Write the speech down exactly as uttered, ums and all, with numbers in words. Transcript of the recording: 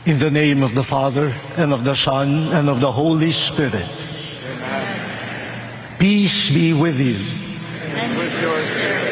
In the name of the Father, and of the Son, and of the Holy Spirit. Peace be with you. And with your spirit.